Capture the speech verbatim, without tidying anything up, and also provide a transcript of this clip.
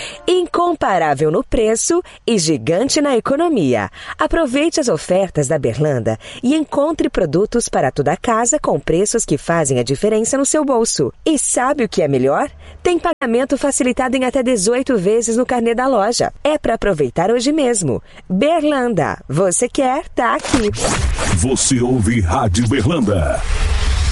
Incomparável no preço e gigante na economia. Aproveite as ofertas da Berlanda e encontre produtos para toda a casa com preços que fazem a diferença no seu bolso. E sabe o que é melhor? Tem pagamento facilitado em até dezoito vezes no carnê da loja. É para aproveitar hoje mesmo. Berlanda, você quer? Tá aqui. Você ouve Rádio Berlanda.